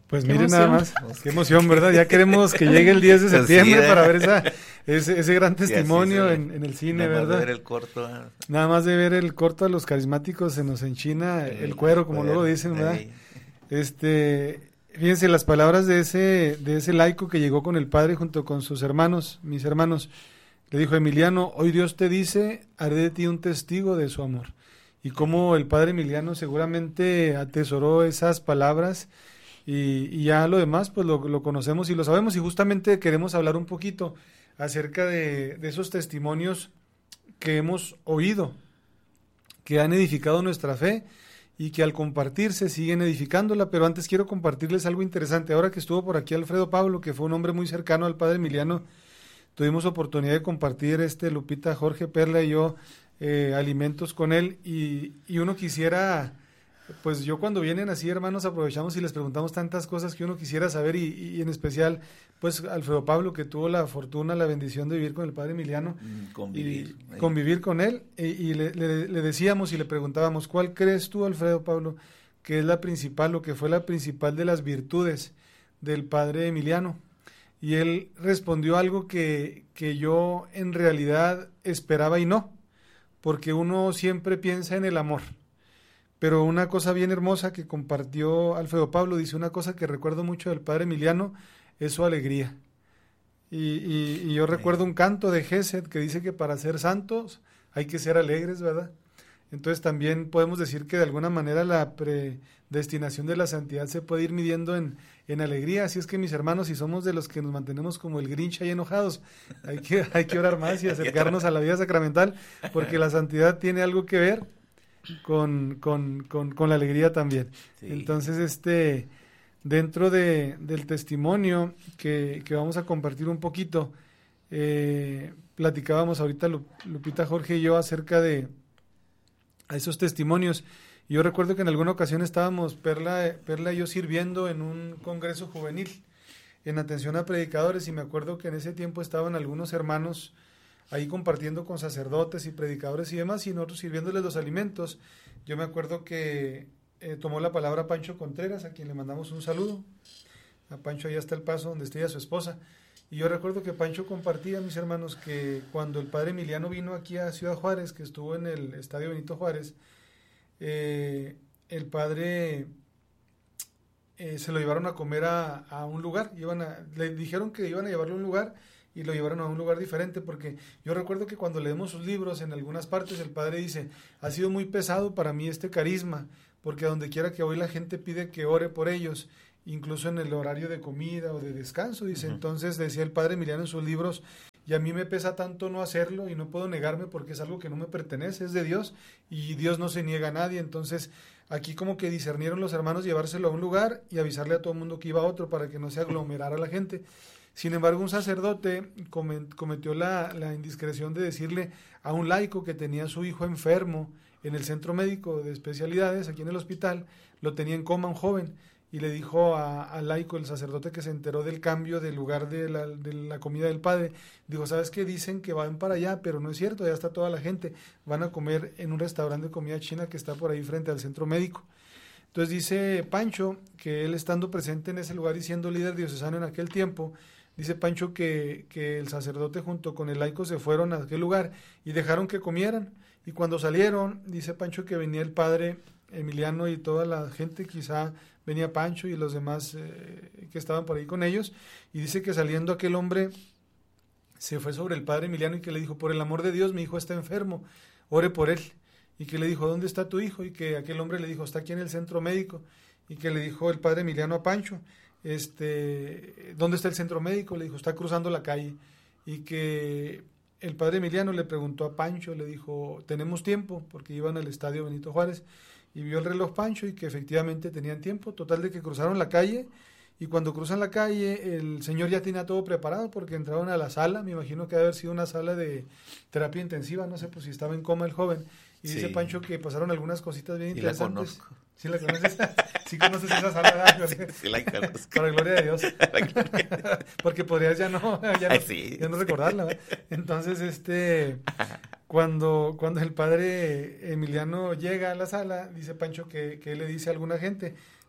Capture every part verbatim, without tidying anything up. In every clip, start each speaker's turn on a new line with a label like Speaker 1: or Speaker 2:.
Speaker 1: Pues miren nada más, qué emoción, ¿verdad? Ya queremos que llegue el diez de septiembre sí, para ver esa, ese, ese gran testimonio sí, en, en el cine, nada ¿verdad?
Speaker 2: Nada más de ver el corto. ¿eh?
Speaker 1: Nada más de ver el corto a los carismáticos se nos enchina sí, el cuero, como luego dicen, ¿verdad? Sí. Este, fíjense las palabras de ese, de ese laico que llegó con el padre junto con sus hermanos, mis hermanos. Le dijo: Emiliano, hoy Dios te dice, haré de ti un testigo de su amor. Y cómo el padre Emiliano seguramente atesoró esas palabras. Y, y ya lo demás pues lo, lo conocemos y lo sabemos, y justamente queremos hablar un poquito acerca de, de esos testimonios que hemos oído, que han edificado nuestra fe y que al compartirse siguen edificándola. Pero antes quiero compartirles algo interesante. Ahora que estuvo por aquí Alfredo Pablo, que fue un hombre muy cercano al padre Emiliano, tuvimos oportunidad de compartir, este Lupita, Jorge, Perla y yo, eh, alimentos con él, y, y uno quisiera... Pues yo cuando vienen así, hermanos, aprovechamos y les preguntamos tantas cosas que uno quisiera saber, y, y en especial, pues Alfredo Pablo, que tuvo la fortuna, la bendición de vivir con el padre Emiliano,
Speaker 2: mm, convivir,
Speaker 1: y convivir con él, y, y le, le, le decíamos y le preguntábamos: ¿cuál crees tú, Alfredo Pablo, que es la principal, o que fue la principal de las virtudes del padre Emiliano? Y él respondió algo que, que yo en realidad esperaba y no, porque uno siempre piensa en el amor. Pero una cosa bien hermosa que compartió Alfredo Pablo, dice: una cosa que recuerdo mucho del padre Emiliano es su alegría. Y, y, y yo sí. recuerdo un canto de Gesed que dice que para ser santos hay que ser alegres, ¿verdad? Entonces también podemos decir que de alguna manera la predestinación de la santidad se puede ir midiendo en, en alegría. Así es que, mis hermanos, si somos de los que nos mantenemos como el Grinch ahí enojados, hay que, hay que orar más y acercarnos a la vida sacramental, porque la santidad tiene algo que ver Con, con, con, con la alegría también. Sí. Entonces, este, dentro de, del testimonio que, que vamos a compartir un poquito, eh, platicábamos ahorita Lupita, Jorge y yo acerca de a esos testimonios. Y yo recuerdo que en alguna ocasión estábamos Perla, Perla y yo sirviendo en un congreso juvenil en atención a predicadores, y me acuerdo que en ese tiempo estaban algunos hermanos ahí compartiendo con sacerdotes y predicadores y demás, y nosotros sirviéndoles los alimentos. Yo me acuerdo que eh, tomó la palabra Pancho Contreras, a quien le mandamos un saludo. A Pancho allá está el paso donde está ella, su esposa. Y yo recuerdo que Pancho compartía, mis hermanos, que cuando el padre Emiliano vino aquí a Ciudad Juárez, que estuvo en el Estadio Benito Juárez, eh, el padre eh, se lo llevaron a comer a, a un lugar. Iban a, le dijeron que iban a llevarlo a un lugar, y lo llevaron a un lugar diferente, porque yo recuerdo que cuando leemos sus libros, en algunas partes el padre dice: ha sido muy pesado para mí este carisma, porque a donde quiera que voy la gente pide que ore por ellos, incluso en el horario de comida o de descanso, dice. Uh-huh. Entonces decía el padre Emiliano en sus libros: y a mí me pesa tanto no hacerlo, y no puedo negarme, porque es algo que no me pertenece, es de Dios, y Dios no se niega a nadie. Entonces aquí como que discernieron los hermanos llevárselo a un lugar y avisarle a todo el mundo que iba a otro, para que no se aglomerara la gente. Sin embargo, un sacerdote cometió la, la indiscreción de decirle a un laico que tenía a su hijo enfermo en el centro médico de especialidades, aquí en el hospital, lo tenía en coma un joven, y le dijo al laico, el sacerdote, que se enteró del cambio del lugar de la, de la comida del padre, dijo: ¿sabes qué? Dicen que van para allá, pero no es cierto, ya está toda la gente, van a comer en un restaurante de comida china que está por ahí frente al centro médico. Entonces dice Pancho que él, estando presente en ese lugar y siendo líder diocesano en aquel tiempo, dice Pancho que, que el sacerdote junto con el laico se fueron a aquel lugar y dejaron que comieran. Y cuando salieron, dice Pancho que venía el padre Emiliano y toda la gente, quizá venía Pancho y los demás eh, que estaban por ahí con ellos, y dice que saliendo aquel hombre se fue sobre el padre Emiliano y que le dijo: por el amor de Dios, mi hijo está enfermo, ore por él. Y que le dijo: ¿dónde está tu hijo? Y que aquel hombre le dijo: está aquí en el centro médico. Y que le dijo el padre Emiliano a Pancho: este, ¿dónde está el centro médico? Le dijo: está cruzando la calle. Y que el padre Emiliano le preguntó a Pancho, le dijo: ¿tenemos tiempo? Porque iban al estadio Benito Juárez, y vio el reloj Pancho y que efectivamente tenían tiempo. Total de que cruzaron la calle, y cuando cruzan la calle el señor ya tenía todo preparado, porque entraron a la sala, me imagino que debe haber sido una sala de terapia intensiva, no sé, pues si estaba en coma el joven. Y sí. Dice Pancho que pasaron algunas cositas bien
Speaker 2: sí
Speaker 1: interesantes.
Speaker 2: La conozco.
Speaker 1: ¿Sí la conoces? ¿Sí conoces esa sala?
Speaker 2: Sí, sí la conozco.
Speaker 1: Para la gloria de Dios. Porque podrías ya no, ya no,
Speaker 2: Ay, sí,
Speaker 1: ya no
Speaker 2: sí.
Speaker 1: recordarla, ¿verdad? Entonces, este, cuando, cuando el padre Emiliano llega a la sala, dice Pancho que, que él le dice a alguna gente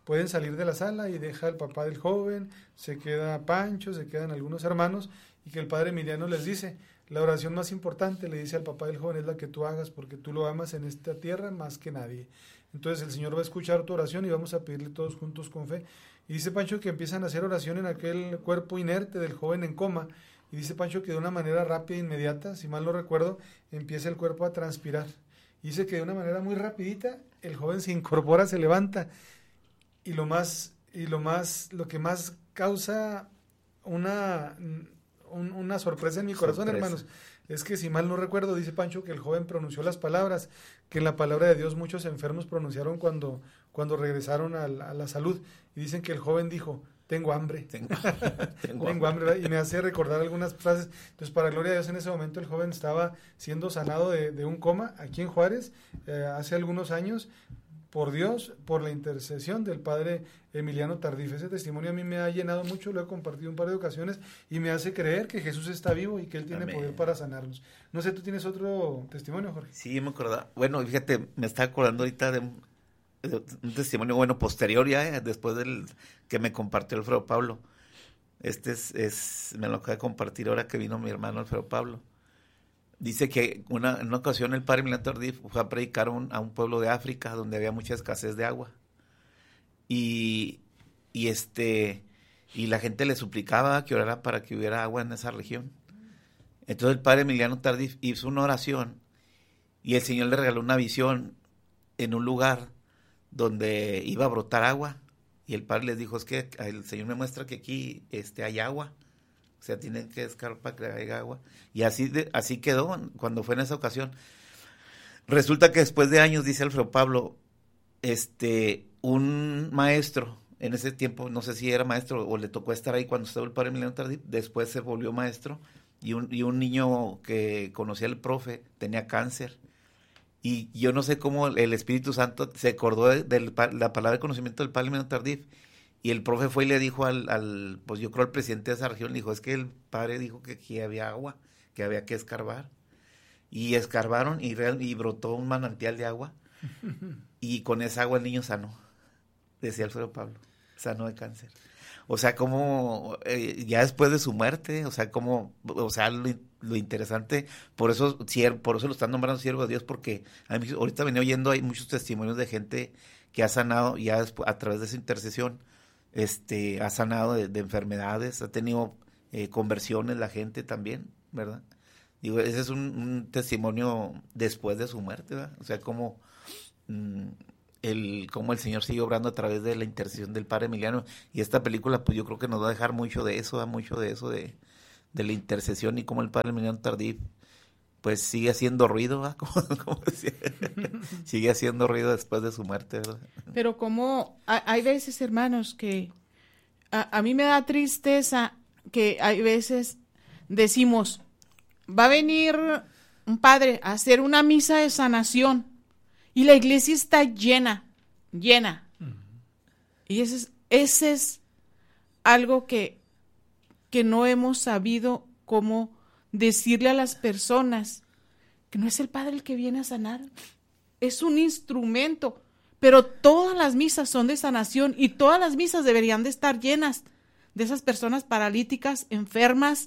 Speaker 1: pueden salir de la sala y deja el papá del joven, se queda Pancho, se quedan algunos hermanos, y que el padre Emiliano les dice, la oración más importante, le dice al papá del joven, es la que tú hagas, porque tú lo amas en esta tierra más que nadie. Entonces el Señor va a escuchar tu oración y vamos a pedirle todos juntos con fe. Y dice Pancho que empiezan a hacer oración en aquel cuerpo inerte del joven en coma, y dice Pancho que de una manera rápida e inmediata, si mal no recuerdo, empieza el cuerpo a transpirar. Y dice que de una manera muy rapidita el joven se incorpora, se levanta, y lo más, y lo más, lo que más causa una, un, una sorpresa en mi corazón, sorpresa. hermanos, es que si mal no recuerdo, dice Pancho que el joven pronunció las palabras, que en la palabra de Dios muchos enfermos pronunciaron cuando, cuando regresaron a la, a la salud, y dicen que el joven dijo, tengo hambre, tengo, tengo, tengo hambre, y me hace recordar algunas frases. Entonces, para gloria de Dios, en ese momento el joven estaba siendo sanado de, de un coma aquí en Juárez, eh, hace algunos años, por Dios, por la intercesión del padre Emiliano Tardif. Ese testimonio a mí me ha llenado mucho, lo he compartido un par de ocasiones, y me hace creer que Jesús está vivo y que Él tiene Amén. Poder para sanarnos. No sé, ¿tú tienes otro testimonio, Jorge?
Speaker 2: Sí, me acuerdo. Bueno, fíjate, me está acordando ahorita de un, de un testimonio, bueno, posterior ya, eh, después del que me compartió Alfredo Pablo. Este es, es me lo acaba de compartir ahora que vino mi hermano Alfredo Pablo. Dice que una, en una ocasión el padre Emiliano Tardif fue a predicar un, a un pueblo de África donde había mucha escasez de agua. Y, y, este, y la gente le suplicaba que orara para que hubiera agua en esa región. Entonces el padre Emiliano Tardif hizo una oración y el Señor le regaló una visión en un lugar donde iba a brotar agua. Y el padre les dijo, es que el Señor me muestra que aquí este, hay agua. O sea, tienen que escarbar para que haya agua. Y así, de, así quedó cuando fue en esa ocasión. Resulta que después de años, dice Alfredo Pablo, este, un maestro, en ese tiempo, no sé si era maestro o le tocó estar ahí cuando estaba el padre Emiliano Tardif, después se volvió maestro, y un, y un niño que conocía al profe tenía cáncer. Y yo no sé cómo el Espíritu Santo se acordó de, de la palabra de conocimiento del padre Emiliano Tardif. Y el profe fue y le dijo al, al, pues yo creo al presidente de esa región, le dijo, es que el padre dijo que aquí había agua, que había que escarbar. Y escarbaron y, real, y brotó un manantial de agua. Y con esa agua el niño sanó, decía Alfredo Pablo, sanó de cáncer. O sea, como eh, ya después de su muerte, o sea, como, o sea, lo, lo interesante, por eso, por eso lo están nombrando siervo de Dios, porque a mí, ahorita venía oyendo, hay muchos testimonios de gente que ha sanado ya después, a través de esa intercesión. Este, ha sanado de, de enfermedades, ha tenido eh, conversiones la gente también, ¿verdad? Digo, ese es un, un testimonio después de su muerte, ¿verdad? O sea, como mm, el, como el Señor sigue obrando a través de la intercesión del padre Emiliano, y esta película, pues yo creo que nos va a dejar mucho de eso, ¿verdad? Mucho de eso, de, de la intercesión, y como el padre Emiliano Tardif, pues sigue haciendo ruido, ¿verdad? Como, como decía, sigue haciendo ruido después de su muerte, ¿verdad?
Speaker 3: Pero como hay veces, hermanos, que a, a mí me da tristeza que hay veces decimos, va a venir un padre a hacer una misa de sanación y la iglesia está llena, llena. Uh-huh. Y ese es, ese es algo que, que no hemos sabido cómo decirle a las personas que no es el padre el que viene a sanar, es un instrumento, pero todas las misas son de sanación y todas las misas deberían de estar llenas de esas personas paralíticas, enfermas,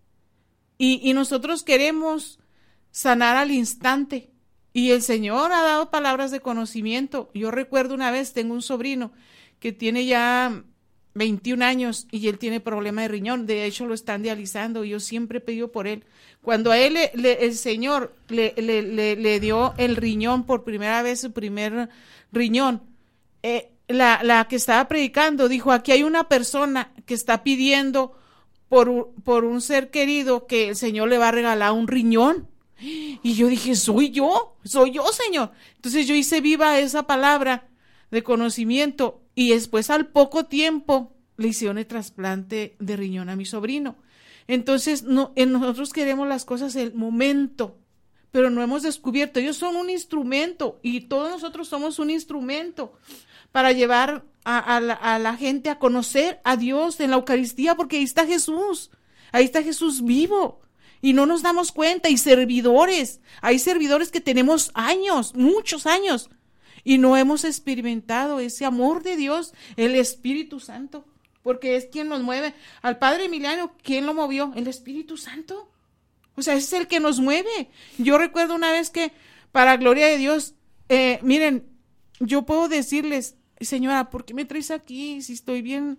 Speaker 3: y, y nosotros queremos sanar al instante, y el Señor ha dado palabras de conocimiento. Yo recuerdo una vez, tengo un sobrino que tiene ya veintiún años y él tiene problema de riñón, de hecho lo están dializando, y yo siempre he pedido por él. Cuando a él le, le, el Señor le, le, le, le dio el riñón por primera vez, su primer riñón, eh, la, la que estaba predicando dijo, aquí hay una persona que está pidiendo por, por un ser querido que el Señor le va a regalar un riñón. Y yo dije, soy yo, soy yo, Señor. Entonces yo hice viva esa palabra de conocimiento, y después al poco tiempo le hicieron el trasplante de riñón a mi sobrino. Entonces no, en nosotros queremos las cosas en el momento, pero no hemos descubierto, ellos son un instrumento y todos nosotros somos un instrumento para llevar a, a, la, a la gente a conocer a Dios en la Eucaristía, porque ahí está Jesús, ahí está Jesús vivo. Y no nos damos cuenta, y servidores, hay servidores que tenemos años, muchos años, y no hemos experimentado ese amor de Dios, el Espíritu Santo, porque es quien nos mueve. Al Padre Emiliano, ¿quién lo movió? El Espíritu Santo. O sea, ese es el que nos mueve. Yo recuerdo una vez que, para gloria de Dios, eh, miren, yo puedo decirles, señora, ¿por qué me traes aquí si estoy bien?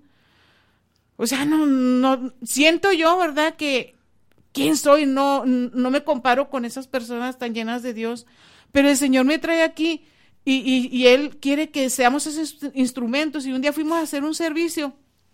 Speaker 3: O sea, no, no, siento yo, ¿verdad? Que, ¿quién soy? No, no me comparo con esas personas tan llenas de Dios, pero el Señor me trae aquí y, y, y Él quiere que seamos esos instrumentos. Y un día fuimos a hacer un servicio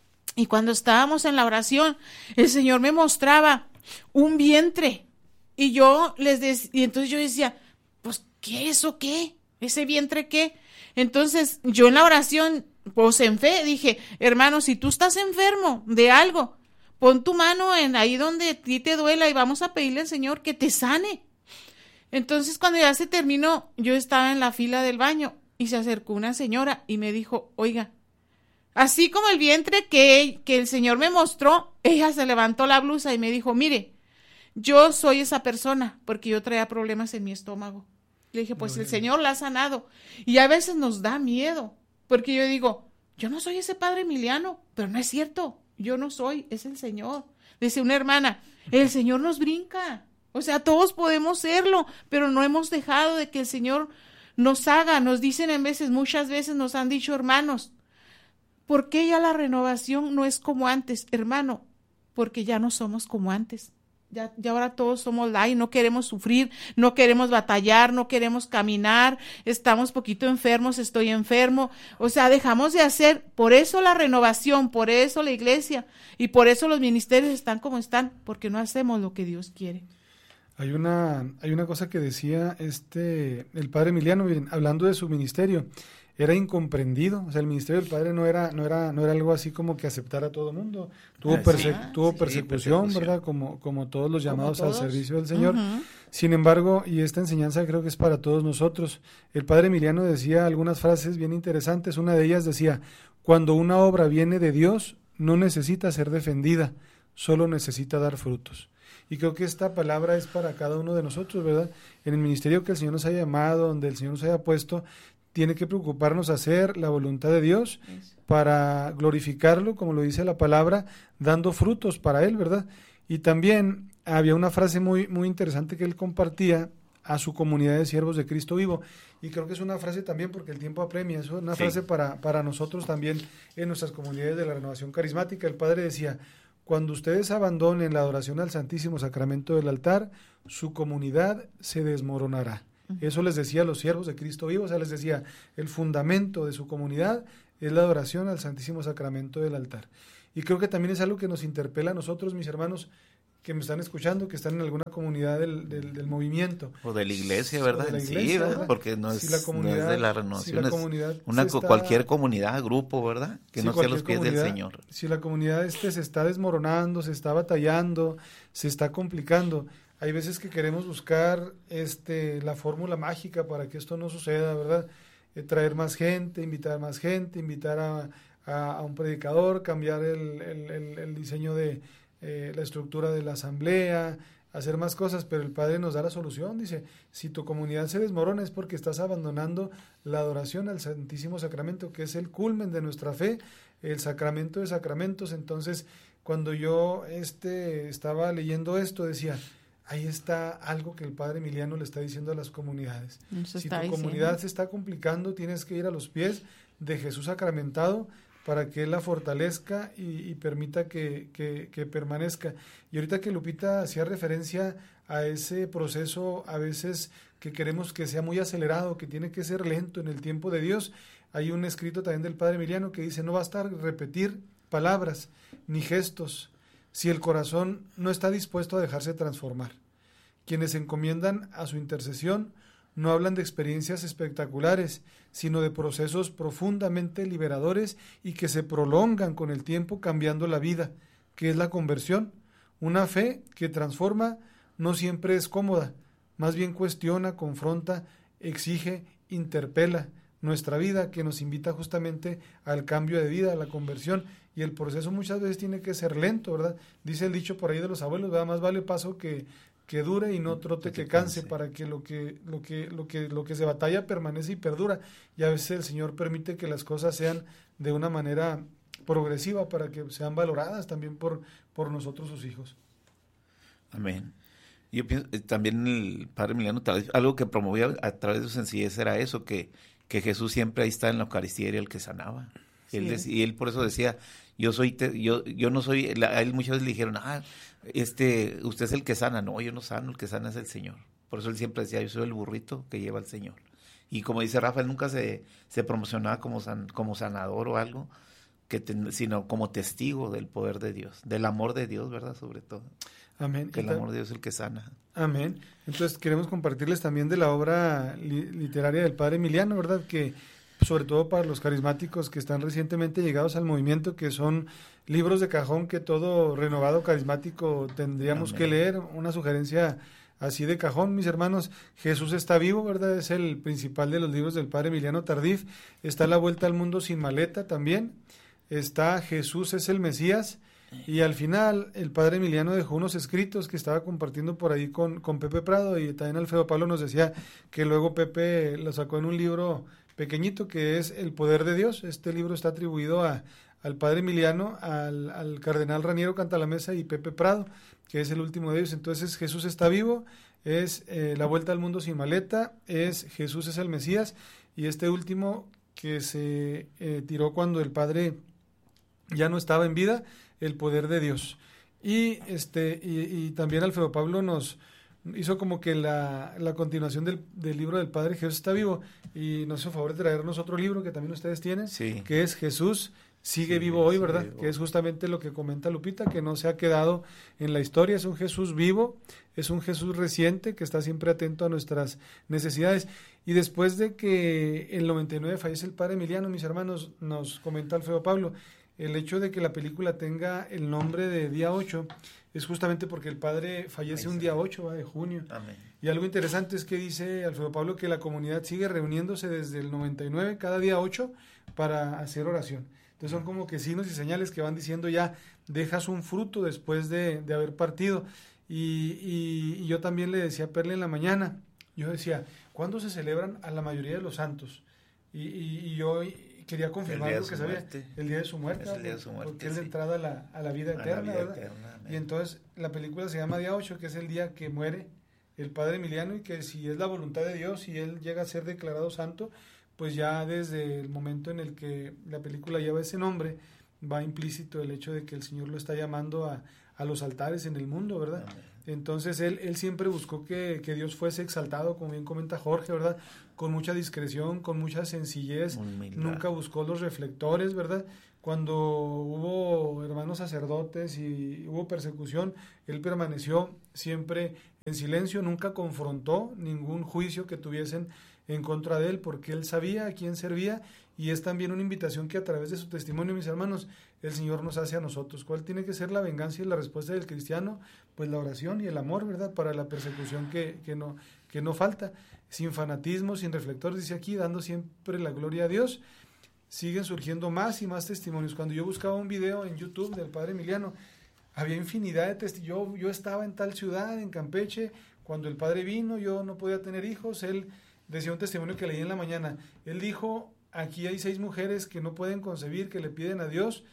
Speaker 3: y cuando estábamos en la oración, el Señor me mostraba un vientre y yo les decía, y entonces yo decía, pues, ¿qué es o qué? ¿Ese vientre qué? Entonces, yo en la oración, pues en fe, dije, hermano, si tú estás enfermo de algo, pon tu mano en ahí donde a ti te duela y vamos a pedirle al Señor que te sane. Entonces, cuando ya se terminó, yo estaba en la fila del baño y se acercó una señora y me dijo, oiga, así como el vientre que, que el Señor me mostró, ella se levantó la blusa y me dijo, mire, yo soy esa persona porque yo traía problemas en mi estómago. Le dije, pues el Señor la ha sanado. Y a veces nos da miedo, porque yo digo, yo no soy ese Padre Emiliano, pero no es cierto, yo no soy, es el Señor. Dice una hermana, el Señor nos brinca, o sea, todos podemos serlo, pero no hemos dejado de que el Señor nos haga. Nos dicen en veces, muchas veces nos han dicho, hermanos, ¿por qué ya la renovación no es como antes? Hermano, porque ya no somos como antes. Ya, ya ahora todos somos light, no queremos sufrir, no queremos batallar, no queremos caminar, estamos poquito enfermos, estoy enfermo. O sea, dejamos de hacer, por eso la renovación, por eso la iglesia y por eso los ministerios están como están, porque no hacemos lo que Dios quiere.
Speaker 1: Hay una, hay una cosa que decía este el Padre Emiliano, miren, hablando de su ministerio. Era incomprendido, o sea, el ministerio del Padre no era, no era, no era algo así como que aceptara a todo el mundo. Tuvo, perse
Speaker 3: ah,
Speaker 1: tuvo
Speaker 3: sí,
Speaker 1: persecución,
Speaker 2: persecución,
Speaker 1: ¿verdad? Como, como todos los llamados
Speaker 3: todos.
Speaker 1: al servicio del Señor.
Speaker 3: Uh-huh.
Speaker 1: Sin embargo, y esta enseñanza creo que es para todos nosotros, el Padre Emiliano decía algunas frases bien interesantes. Una de ellas decía, cuando una obra viene de Dios, no necesita ser defendida, solo necesita dar frutos. Y creo que esta palabra es para cada uno de nosotros, ¿verdad? En el ministerio que el Señor nos haya llamado, donde el Señor nos haya puesto, tiene que preocuparnos hacer la voluntad de Dios para glorificarlo, como lo dice la palabra, dando frutos para Él, ¿verdad? Y también había una frase muy, muy interesante que él compartía a su comunidad de siervos de Cristo vivo, y creo que es una frase también, porque el tiempo apremia, es una sí. frase para, para nosotros también en nuestras comunidades de la renovación carismática. El Padre decía, cuando ustedes abandonen la adoración al Santísimo Sacramento del altar, su comunidad se desmoronará. Eso les decía a los siervos de Cristo vivo, o sea, les decía, el fundamento de su comunidad es la adoración al Santísimo Sacramento del altar. Y creo que también es algo que nos interpela a nosotros, mis hermanos, que me están escuchando, que están en alguna comunidad del, del, del movimiento.
Speaker 2: O de la iglesia, ¿verdad?
Speaker 1: La iglesia,
Speaker 2: sí, ¿verdad?
Speaker 1: ¿verdad?
Speaker 2: Porque no es,
Speaker 1: si la comunidad,
Speaker 2: no es de la renovación,
Speaker 1: si la
Speaker 2: es
Speaker 1: comunidad
Speaker 2: una,
Speaker 1: está,
Speaker 2: cualquier comunidad, grupo, ¿verdad? Que
Speaker 1: si
Speaker 2: no sea los pies del Señor.
Speaker 1: Si la comunidad este se está desmoronando, se está batallando, se está complicando, hay veces que queremos buscar este la fórmula mágica para que esto no suceda, ¿verdad? Eh, traer más gente, invitar más gente, invitar a, a, a un predicador, cambiar el, el, el, el diseño de eh, la estructura de la asamblea, hacer más cosas, pero el Padre nos da la solución. Dice, si tu comunidad se desmorona es porque estás abandonando la adoración al Santísimo Sacramento, que es el culmen de nuestra fe, el sacramento de sacramentos. Entonces, cuando yo este, estaba leyendo esto, decía, ahí está algo que el Padre Emiliano le está diciendo a las comunidades.
Speaker 3: Eso
Speaker 1: si
Speaker 3: está
Speaker 1: tu
Speaker 3: diciendo.
Speaker 1: comunidad se está complicando, tienes que ir a los pies de Jesús sacramentado para que Él la fortalezca y, y permita que, que, que permanezca. Y ahorita que Lupita hacía referencia a ese proceso, a veces que queremos que sea muy acelerado, que tiene que ser lento en el tiempo de Dios, hay un escrito también del Padre Emiliano que dice, no basta repetir palabras ni gestos, si el corazón no está dispuesto a dejarse transformar. Quienes se encomiendan a su intercesión no hablan de experiencias espectaculares, sino de procesos profundamente liberadores y que se prolongan con el tiempo cambiando la vida, que es la conversión. Una fe que transforma no siempre es cómoda, más bien cuestiona, confronta, exige, interpela nuestra vida, que nos invita justamente al cambio de vida, a la conversión. Y el proceso muchas veces tiene que ser lento, ¿verdad? Dice el dicho por ahí de los abuelos, ¿verdad? Más vale paso que, que dure y no trote que, que canse, canse, para que lo que, lo que, lo que, lo que se batalla permanece y perdura. Y a veces el Señor permite que las cosas sean de una manera progresiva para que sean valoradas también por, por nosotros sus hijos.
Speaker 2: Amén. Yo pienso, eh, también el padre Emiliano, algo que promovía a través de su sencillez era eso, que, que Jesús siempre ahí está en la Eucaristía, era el que sanaba. Sí. Él decía, y él por eso decía, yo soy, te, yo, yo no soy, a él muchas veces le dijeron, ah, este, usted es el que sana. No, yo no sano, el que sana es el Señor. Por eso él siempre decía, yo soy el burrito que lleva al Señor. Y como dice Rafa, él nunca se, se promocionaba como, san, como sanador o algo, que te, sino como testigo del poder de Dios, del amor de Dios, ¿verdad? Sobre todo.
Speaker 1: Amén.
Speaker 2: Que el amor de Dios es el que sana.
Speaker 1: Amén. Entonces queremos compartirles también de la obra li- literaria del padre Emiliano, ¿verdad? Que sobre todo para los carismáticos que están recientemente llegados al movimiento, que son libros de cajón que todo renovado carismático tendríamos Amén. Que leer. Una sugerencia así de cajón, mis hermanos: Jesús está vivo, ¿verdad? Es el principal de los libros del padre Emiliano Tardif. Está La Vuelta al Mundo sin maleta también. Está Jesús es el Mesías. Y al final el padre Emiliano dejó unos escritos que estaba compartiendo por ahí con, con Pepe Prado, y también Alfredo Pablo nos decía que luego Pepe lo sacó en un libro pequeñito que es El Poder de Dios. Este libro está atribuido a, al padre Emiliano, al, al cardenal Raniero Cantalamessa y Pepe Prado, que es el último de ellos. Entonces Jesús está vivo, es eh, La Vuelta al Mundo sin maleta, es Jesús es el Mesías, y este último que se eh, tiró cuando el padre ya no estaba en vida, El Poder de Dios. Y este y, y también Alfredo Pablo nos hizo como que la, la continuación del, del libro del padre Jesús está vivo, y nos hizo favor de traernos otro libro que también ustedes tienen, sí. que es Jesús sigue sí, vivo hoy, ¿verdad? Vivo. Que es justamente lo que comenta Lupita, que no se ha quedado en la historia, es un Jesús vivo, es un Jesús reciente que está siempre atento a nuestras necesidades. Y después de que en el noventa y nueve fallece el padre Emiliano, mis hermanos, nos comenta Alfredo Pablo, el hecho de que la película tenga el nombre de Día ocho es justamente porque el padre fallece un día ocho de junio. Amén. Y algo interesante es que dice Alfredo Pablo que la comunidad sigue reuniéndose desde el noventa y nueve, cada día ocho, para hacer oración. Entonces son como que signos y señales que van diciendo ya dejas un fruto después de, de haber partido. Y, y, y yo también le decía a Perle en la mañana, yo decía, ¿cuándo se celebran a la mayoría de los santos? Y, y, y yo quería confirmar lo que sabía, muerte. El día de su muerte,
Speaker 2: es el día de su muerte,
Speaker 1: porque es
Speaker 2: sí.
Speaker 1: la entrada a la, a la vida eterna, la vida eterna, y entonces la película se llama Día ocho, que es el día que muere el padre Emiliano, y que si es la voluntad de Dios y él llega a ser declarado santo, pues ya desde el momento en el que la película lleva ese nombre, va implícito el hecho de que el Señor lo está llamando a, a los altares en el mundo, ¿verdad? Amén. Entonces él, él siempre buscó que, que Dios fuese exaltado, como bien comenta Jorge, ¿verdad? Con mucha discreción, con mucha sencillez, nunca buscó los reflectores, ¿verdad? Cuando hubo hermanos sacerdotes y hubo persecución, él permaneció siempre en silencio, nunca confrontó ningún juicio que tuviesen en contra de él, porque él sabía a quién servía, y es también una invitación que a través de su testimonio, mis hermanos, el Señor nos hace a nosotros. ¿Cuál tiene que ser la venganza y la respuesta del cristiano? Pues la oración y el amor, ¿verdad? Para la persecución que, que, no, que no falta, sin fanatismo, sin reflectores, dice aquí, dando siempre la gloria a Dios. Siguen surgiendo más y más testimonios. Cuando yo buscaba un video en YouTube del padre Emiliano, había infinidad de testimonios. Yo, yo estaba en tal ciudad, en Campeche, cuando el padre vino, yo no podía tener hijos. Él decía un testimonio que leí en la mañana. Él dijo, aquí hay seis mujeres que no pueden concebir, que le piden a Dios,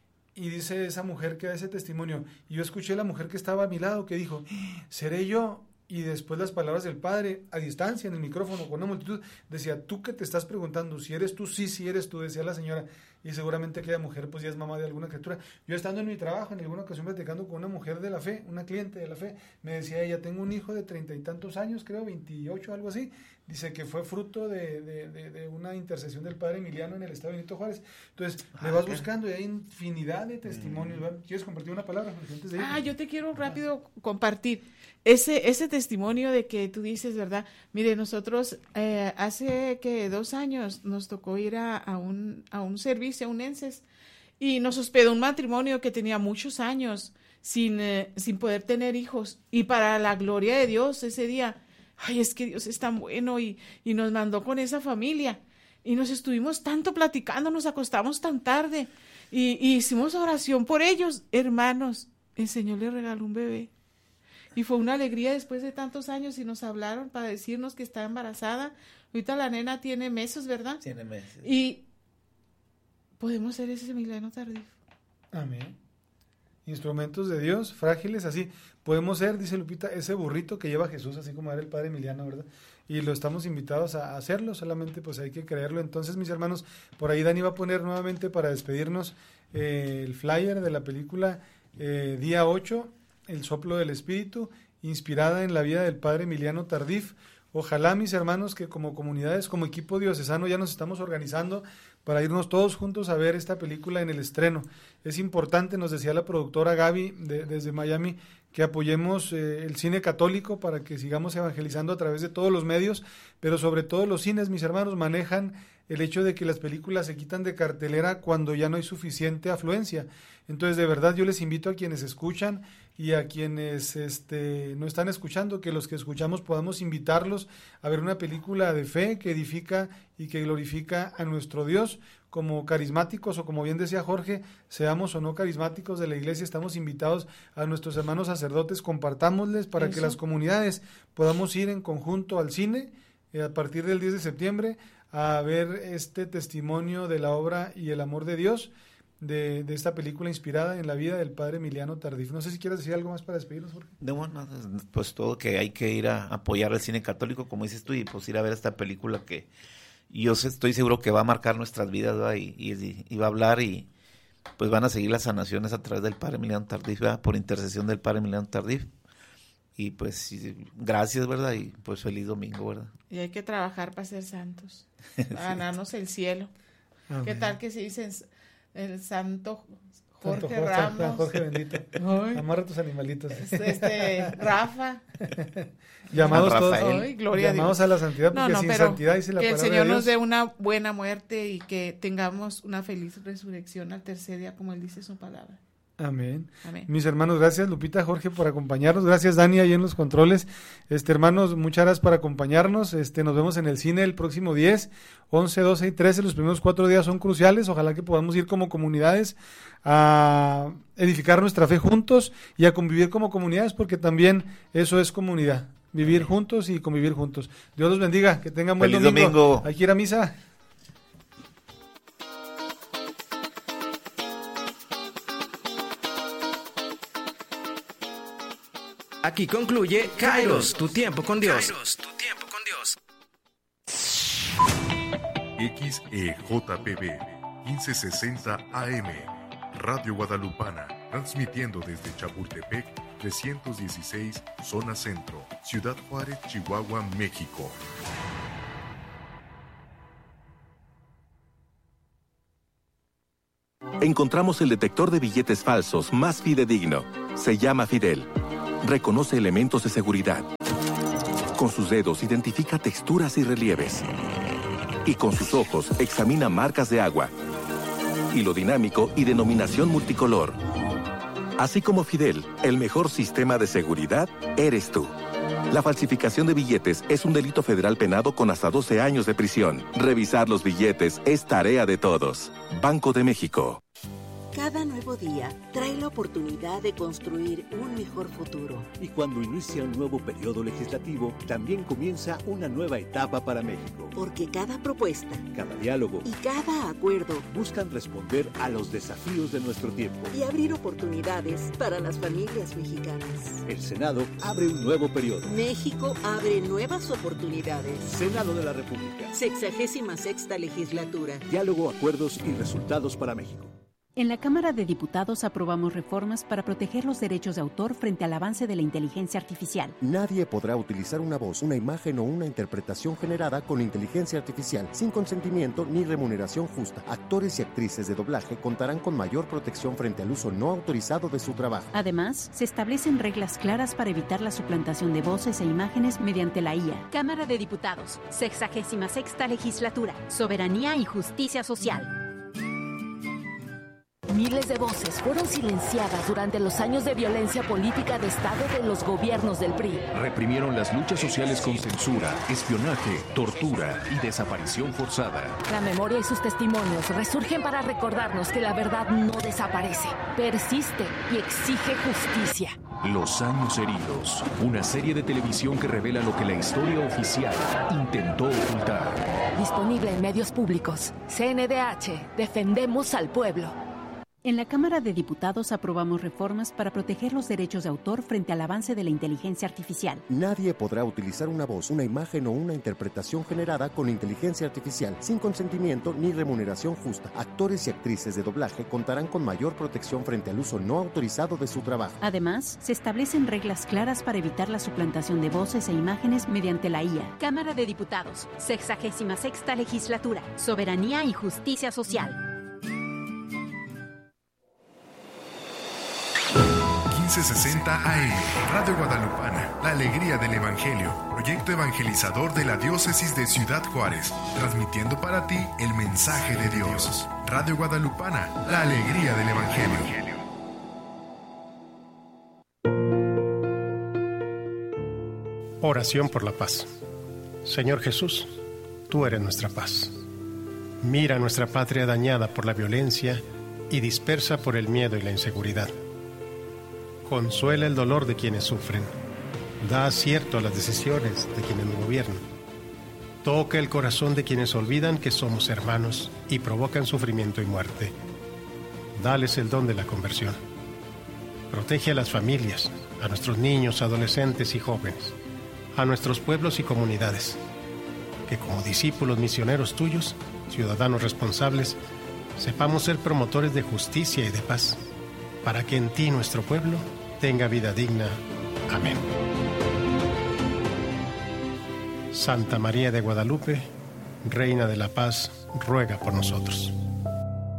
Speaker 1: y dice esa mujer que da ese testimonio, y yo escuché a la mujer que estaba a mi lado, que dijo, ¿seré yo? Y después las palabras del padre, a distancia, en el micrófono, con una multitud, decía, tú que te estás preguntando, si eres tú, sí, sí eres tú, decía la señora, y seguramente aquella mujer pues ya es mamá de alguna criatura. Yo estando en mi trabajo, en alguna ocasión platicando con una mujer de la fe, una cliente de la fe, me decía ella, tengo un hijo de treinta y tantos años, creo, veintiocho, algo así, dice que fue fruto de, de, de, de una intercesión del padre Emiliano en el estado de Benito Juárez. Entonces, ah, le vas buscando y hay infinidad de testimonios. Mm. ¿Quieres compartir una palabra? Antes de ir?
Speaker 3: Ah, yo te quiero rápido Ajá. compartir ese, ese testimonio de que tú dices, ¿verdad? Mire, nosotros eh, hace que dos años nos tocó ir a, a, un, a un servicio, a un ENSES, y nos hospedó un matrimonio que tenía muchos años sin, eh, sin poder tener hijos. Y para la gloria de Dios, ese día, ay, es que Dios es tan bueno, y, y nos mandó con esa familia. Y nos estuvimos tanto platicando, nos acostamos tan tarde, y, y hicimos oración por ellos. Hermanos, el Señor le regaló un bebé. Y fue una alegría después de tantos años y nos hablaron para decirnos que está embarazada. Ahorita la nena tiene meses, ¿verdad?
Speaker 2: Tiene meses.
Speaker 3: Y podemos ser ese Emiliano Tardif.
Speaker 1: Amén. Instrumentos de Dios, frágiles, así. Podemos ser, dice Lupita, ese burrito que lleva Jesús, así como era el padre Emiliano, ¿verdad? Y lo estamos invitados a hacerlo, solamente pues hay que creerlo. Entonces, mis hermanos, por ahí Dani va a poner nuevamente para despedirnos eh, el flyer de la película eh, día ocho, El soplo del Espíritu, inspirada en la vida del padre Emiliano Tardif. Ojalá, mis hermanos, que como comunidades, como equipo diocesano, ya nos estamos organizando para irnos todos juntos a ver esta película en el estreno. Es importante, nos decía la productora Gaby de, desde Miami, que apoyemos eh, el cine católico para que sigamos evangelizando a través de todos los medios, pero sobre todo los cines, mis hermanos, manejan el hecho de que las películas se quitan de cartelera cuando ya no hay suficiente afluencia. Entonces, de verdad, yo les invito a quienes escuchan y a quienes este, no están escuchando, que los que escuchamos podamos invitarlos a ver una película de fe que edifica y que glorifica a nuestro Dios. Como carismáticos, o como bien decía Jorge, seamos o no carismáticos de la iglesia, estamos invitados a nuestros hermanos sacerdotes, compartámosles para Eso. que las comunidades podamos ir en conjunto al cine eh, a partir del diez de septiembre a ver este testimonio de la obra y el amor de Dios de, de esta película inspirada en la vida del padre Emiliano Tardif. No sé si quieres decir algo más para despedirnos, Jorge.
Speaker 2: No, bueno, pues todo, que hay que ir a apoyar el cine católico, como dices tú, y pues ir a ver esta película que yo estoy seguro que va a marcar nuestras vidas, ¿verdad? Y, y, y va a hablar, y pues van a seguir las sanaciones a través del padre Emiliano Tardif, ¿verdad? Por intercesión del padre Emiliano Tardif. Y pues gracias, ¿verdad? Y pues feliz domingo, ¿verdad?
Speaker 3: Y hay que trabajar para ser santos, para ganarnos el cielo. Amén. ¿Qué tal que se dice el santo Jorge
Speaker 1: Santo Jorge,
Speaker 3: Ramos?
Speaker 1: Jorge bendito.
Speaker 3: Ay.
Speaker 1: Amarra tus animalitos.
Speaker 3: Este, este Rafa.
Speaker 1: Llamados
Speaker 3: San
Speaker 1: todos,
Speaker 3: Ay, gloria
Speaker 1: llamados a, a la santidad, porque
Speaker 3: no, no,
Speaker 1: sin santidad dice la
Speaker 3: que el
Speaker 1: palabra
Speaker 3: Señor
Speaker 1: de Dios.
Speaker 3: nos dé una buena muerte y que tengamos una feliz resurrección al tercer día, como Él dice su palabra.
Speaker 1: Amén.
Speaker 3: Amén.
Speaker 1: Mis hermanos, gracias Lupita, Jorge, por acompañarnos. Gracias Dani ahí en los controles. Este, hermanos, muchas gracias por acompañarnos. Este, nos vemos en el cine el próximo diez, once, doce y trece. Los primeros cuatro días son cruciales. Ojalá que podamos ir como comunidades a edificar nuestra fe juntos y a convivir como comunidades, porque también eso es comunidad. Vivir juntos y convivir juntos. Dios los bendiga. Que tengan buen
Speaker 2: domingo. domingo.
Speaker 1: Hay que ir a misa.
Speaker 4: Aquí concluye Kairos, tu tiempo con Dios.
Speaker 5: Kairos, tu tiempo con Dios.
Speaker 6: X E J P B quince sesenta A M, Radio Guadalupana, transmitiendo desde Chapultepec, trescientos dieciséis, Zona Centro, Ciudad Juárez, Chihuahua, México.
Speaker 7: Encontramos el detector de billetes falsos más fidedigno. Se llama Fidel. Reconoce elementos de seguridad. Con sus dedos identifica texturas y relieves. Y con sus ojos examina marcas de agua, hilo dinámico y denominación multicolor. Así como Fidel, el mejor sistema de seguridad eres tú. La falsificación de billetes es un delito federal penado con hasta doce años de prisión. Revisar los billetes es tarea de todos. Banco de México.
Speaker 8: Cada nuevo día trae la oportunidad de construir un mejor futuro.
Speaker 9: Y cuando inicia un nuevo periodo legislativo, también comienza una nueva etapa para México.
Speaker 8: Porque cada propuesta,
Speaker 9: cada diálogo
Speaker 8: y cada acuerdo
Speaker 9: buscan responder a los desafíos de nuestro tiempo
Speaker 8: y abrir oportunidades para las familias mexicanas.
Speaker 9: El Senado abre un nuevo periodo.
Speaker 8: México abre nuevas oportunidades.
Speaker 9: Senado de la República.
Speaker 8: Sexagésima sexta legislatura.
Speaker 9: Diálogo, acuerdos y resultados para México.
Speaker 10: En la Cámara de Diputados aprobamos reformas para proteger los derechos de autor frente al avance de la inteligencia artificial.
Speaker 11: Nadie podrá utilizar una voz, una imagen o una interpretación generada con inteligencia artificial sin consentimiento ni remuneración justa. Actores y actrices de doblaje contarán con mayor protección frente al uso no autorizado de su trabajo.
Speaker 10: Además, se establecen reglas claras para evitar la suplantación de voces e imágenes mediante la I A.
Speaker 12: Cámara de Diputados, sexagésima sexta legislatura, soberanía y justicia social.
Speaker 13: Miles de voces fueron silenciadas durante los años de violencia política de Estado de los gobiernos del P R I.
Speaker 14: Reprimieron las luchas sociales con censura, espionaje, tortura y desaparición forzada.
Speaker 13: La memoria y sus testimonios resurgen para recordarnos que la verdad no desaparece, persiste y exige justicia.
Speaker 14: Los años heridos, una serie de televisión que revela lo que la historia oficial intentó ocultar.
Speaker 13: Disponible en medios públicos. C N D H, defendemos al pueblo.
Speaker 10: En la Cámara de Diputados aprobamos reformas para proteger los derechos de autor frente al avance de la inteligencia artificial.
Speaker 11: Nadie podrá utilizar una voz, una imagen o una interpretación generada con inteligencia artificial sin consentimiento ni remuneración justa. Actores y actrices de doblaje contarán con mayor protección frente al uso no autorizado de su trabajo.
Speaker 10: Además, se establecen reglas claras para evitar la suplantación de voces e imágenes mediante la I A.
Speaker 12: Cámara de Diputados, sexagésima sexta legislatura, soberanía y justicia social.
Speaker 15: quince sesenta A M, Radio Guadalupana, la alegría del Evangelio, proyecto evangelizador de la diócesis de Ciudad Juárez, transmitiendo para ti el mensaje de Dios. Radio Guadalupana, la alegría del Evangelio.
Speaker 16: Oración por la paz. Señor Jesús, tú eres nuestra paz. Mira nuestra patria dañada por la violencia y dispersa por el miedo y la inseguridad. Consuela el dolor de quienes sufren. Da acierto a las decisiones de quienes nos gobiernan. Toca el corazón de quienes olvidan que somos hermanos y provocan sufrimiento y muerte. Dales el don de la conversión. Protege a las familias, a nuestros niños, adolescentes y jóvenes, a nuestros pueblos y comunidades. Que como discípulos misioneros tuyos, ciudadanos responsables, sepamos ser promotores de justicia y de paz, para que en ti nuestro pueblo tenga vida digna. Amén. Santa María de Guadalupe, Reina de la Paz, ruega por nosotros.